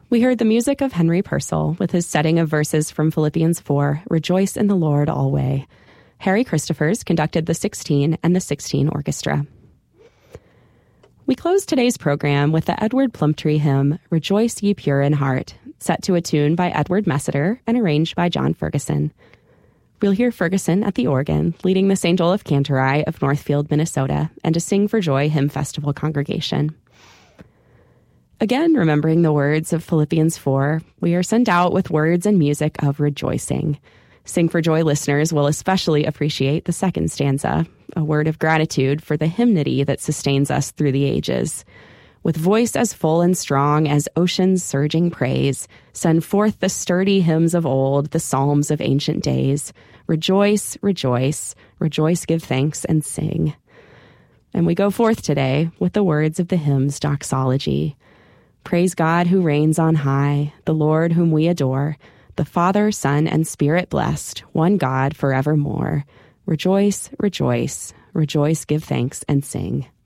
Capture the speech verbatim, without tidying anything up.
We heard the music of Henry Purcell with his setting of verses from Philippians four, Rejoice in the Lord always. Harry Christophers conducted the sixteen and the sixteen orchestra. We close today's program with the Edward Plumptre hymn, Rejoice Ye Pure in Heart, set to a tune by Edward Messiter and arranged by John Ferguson. We'll hear Ferguson at the organ, leading the Saint Olaf Cantori of Northfield, Minnesota, and a Sing for Joy Hymn Festival congregation. Again, remembering the words of Philippians four, we are sent out with words and music of rejoicing. Sing for Joy listeners will especially appreciate the second stanza, a word of gratitude for the hymnody that sustains us through the ages. With voice as full and strong as ocean's surging praise, send forth the sturdy hymns of old, the psalms of ancient days. Rejoice, rejoice, rejoice, give thanks, and sing. And we go forth today with the words of the hymn's doxology. Praise God who reigns on high, the Lord whom we adore, the Father, Son, and Spirit blessed, one God forevermore. Rejoice, rejoice, rejoice, give thanks, and sing.